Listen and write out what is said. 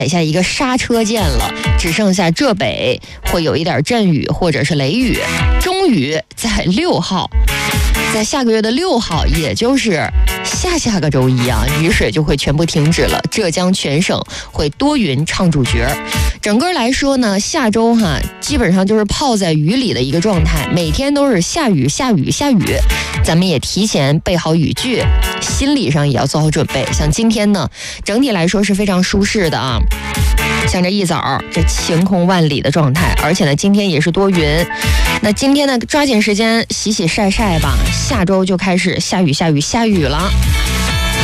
下一个刹车键了，只剩下浙北会有一点阵雨或者是雷雨。终于在6号，在下个月的6号，也就是下个周一啊，雨水就会全部停止了。浙江全省会多云唱主角。整个来说呢，下周基本上就是泡在雨里的一个状态，每天都是下雨。咱们也提前备好雨具，心理上也要做好准备。像今天呢，整体来说是非常舒适的啊。像这一早这晴空万里的状态，而且呢今天也是多云。那今天呢抓紧时间洗晒吧，下周就开始下雨了。